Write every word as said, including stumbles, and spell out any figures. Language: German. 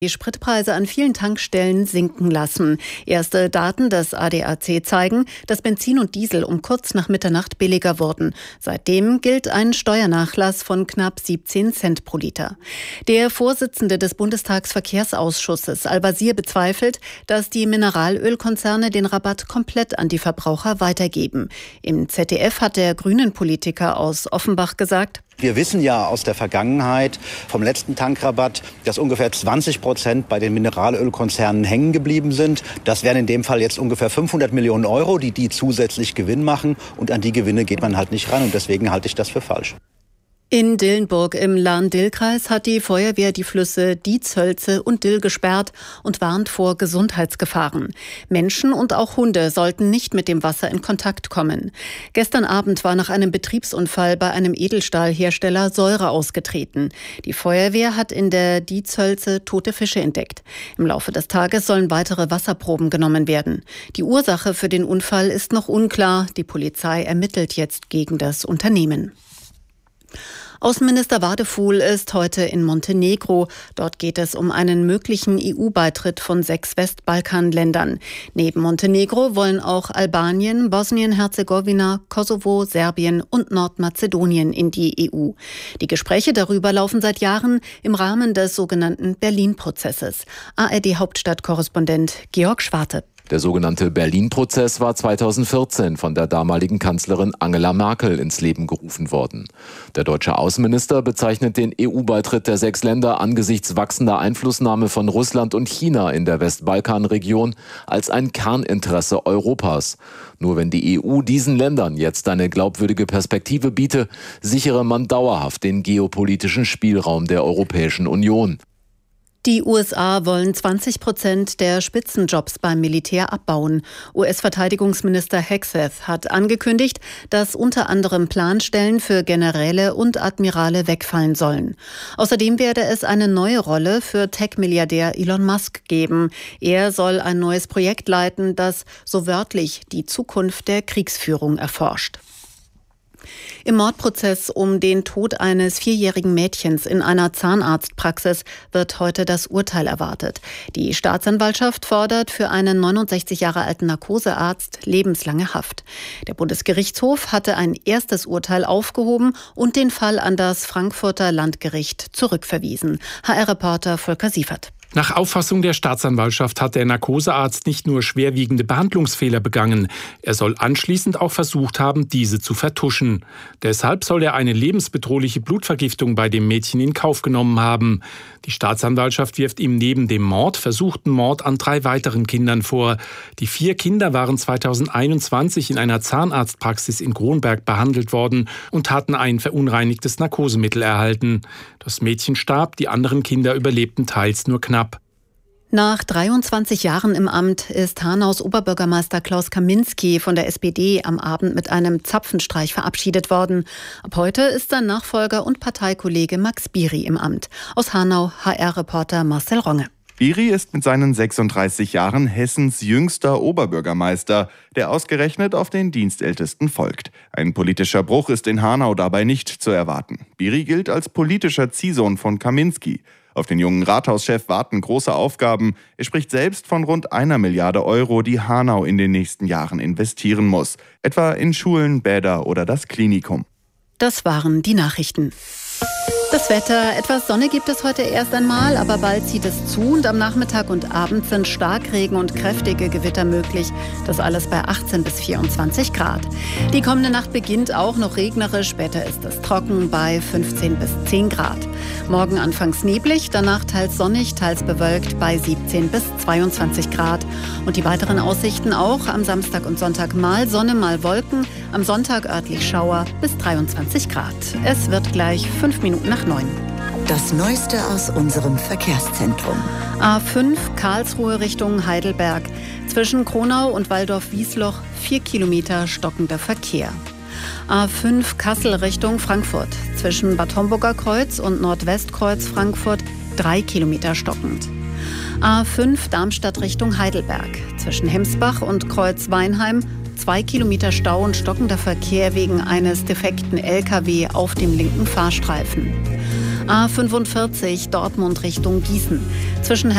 Die Spritpreise an vielen Tankstellen sinken lassen. Erste Daten des A D A C zeigen, dass Benzin und Diesel um kurz nach Mitternacht billiger wurden. Seitdem gilt ein Steuernachlass von knapp siebzehn Cent pro Liter. Der Vorsitzende des Bundestagsverkehrsausschusses, Al-Wazir, bezweifelt, dass die Mineralölkonzerne den Rabatt komplett an die Verbraucher weitergeben. Im Z D F hat der Grünen-Politiker aus Offenbach gesagt: Wir wissen ja aus der Vergangenheit vom letzten Tankrabatt, dass ungefähr zwanzig Prozent bei den Mineralölkonzernen hängen geblieben sind. Das wären in dem Fall jetzt ungefähr fünfhundert Millionen Euro, die die zusätzlich Gewinn machen. Und an die Gewinne geht man halt nicht ran. Und deswegen halte ich das für falsch. In Dillenburg im Lahn-Dill-Kreis hat die Feuerwehr die Flüsse Dietz-Hölze und Dill gesperrt und warnt vor Gesundheitsgefahren. Menschen und auch Hunde sollten nicht mit dem Wasser in Kontakt kommen. Gestern Abend war nach einem Betriebsunfall bei einem Edelstahlhersteller Säure ausgetreten. Die Feuerwehr hat in der Dietz-Hölze tote Fische entdeckt. Im Laufe des Tages sollen weitere Wasserproben genommen werden. Die Ursache für den Unfall ist noch unklar. Die Polizei ermittelt jetzt gegen das Unternehmen. Außenminister Wadefuhl ist heute in Montenegro. Dort geht es um einen möglichen E U-Beitritt von sechs Westbalkanländern. Neben Montenegro wollen auch Albanien, Bosnien-Herzegowina, Kosovo, Serbien und Nordmazedonien in die E U. Die Gespräche darüber laufen seit Jahren im Rahmen des sogenannten Berlin-Prozesses. A R D-Hauptstadtkorrespondent Georg Schwarte. Der sogenannte Berlin-Prozess war zweitausendvierzehn von der damaligen Kanzlerin Angela Merkel ins Leben gerufen worden. Der deutsche Außenminister bezeichnet den E U-Beitritt der sechs Länder angesichts wachsender Einflussnahme von Russland und China in der Westbalkanregion als ein Kerninteresse Europas. Nur wenn die E U diesen Ländern jetzt eine glaubwürdige Perspektive biete, sichere man dauerhaft den geopolitischen Spielraum der Europäischen Union. Die U S A wollen zwanzig Prozent der Spitzenjobs beim Militär abbauen. U S-Verteidigungsminister Hegseth hat angekündigt, dass unter anderem Planstellen für Generäle und Admirale wegfallen sollen. Außerdem werde es eine neue Rolle für Tech-Milliardär Elon Musk geben. Er soll ein neues Projekt leiten, das so wörtlich die Zukunft der Kriegsführung erforscht. Im Mordprozess um den Tod eines vierjährigen Mädchens in einer Zahnarztpraxis wird heute das Urteil erwartet. Die Staatsanwaltschaft fordert für einen neunundsechzig Jahre alten Narkosearzt lebenslange Haft. Der Bundesgerichtshof hatte ein erstes Urteil aufgehoben und den Fall an das Frankfurter Landgericht zurückverwiesen. H R-Reporter Volker Siefert. Nach Auffassung der Staatsanwaltschaft hat der Narkosearzt nicht nur schwerwiegende Behandlungsfehler begangen, er soll anschließend auch versucht haben, diese zu vertuschen. Deshalb soll er eine lebensbedrohliche Blutvergiftung bei dem Mädchen in Kauf genommen haben. Die Staatsanwaltschaft wirft ihm neben dem Mord versuchten Mord an drei weiteren Kindern vor. Die vier Kinder waren zweitausendeinundzwanzig in einer Zahnarztpraxis in Kronberg behandelt worden und hatten ein verunreinigtes Narkosemittel erhalten. Das Mädchen starb, die anderen Kinder überlebten teils nur knapp. Nach dreiundzwanzig Jahren im Amt ist Hanaus Oberbürgermeister Klaus Kaminski von der S P D am Abend mit einem Zapfenstreich verabschiedet worden. Ab heute ist sein Nachfolger und Parteikollege Max Biri im Amt. Aus Hanau H R-Reporter Marcel Ronge. Biri ist mit seinen sechsunddreißig Jahren Hessens jüngster Oberbürgermeister, der ausgerechnet auf den Dienstältesten folgt. Ein politischer Bruch ist in Hanau dabei nicht zu erwarten. Biri gilt als politischer Ziehsohn von Kaminski. Auf den jungen Rathauschef warten große Aufgaben. Er spricht selbst von rund einer Milliarde Euro, die Hanau in den nächsten Jahren investieren muss. Etwa in Schulen, Bäder oder das Klinikum. Das waren die Nachrichten. Das Wetter, etwas Sonne gibt es heute erst einmal, aber bald zieht es zu und am Nachmittag und Abend sind Starkregen und kräftige Gewitter möglich. Das alles bei achtzehn bis vierundzwanzig Grad. Die kommende Nacht beginnt auch noch regnerisch, später ist es trocken bei fünfzehn bis zehn Grad. Morgen anfangs neblig, danach teils sonnig, teils bewölkt bei siebzehn bis zweiundzwanzig Grad. Und die weiteren Aussichten auch am Samstag und Sonntag mal Sonne, mal Wolken, am Sonntag örtlich Schauer bis dreiundzwanzig Grad. Es wird gleich fünf Minuten nach neun. Das Neueste aus unserem Verkehrszentrum. A fünf Karlsruhe Richtung Heidelberg. Zwischen Kronau und Waldorf-Wiesloch vier Kilometer stockender Verkehr. A fünf Kassel Richtung Frankfurt. Zwischen Bad Homburger Kreuz und Nordwestkreuz Frankfurt drei Kilometer stockend. A fünf Darmstadt Richtung Heidelberg. Zwischen Hemsbach und Kreuz Weinheim zwei Kilometer Stau und stockender Verkehr wegen eines defekten L K W auf dem linken Fahrstreifen. A fünfundvierzig Dortmund Richtung Gießen. Zwischen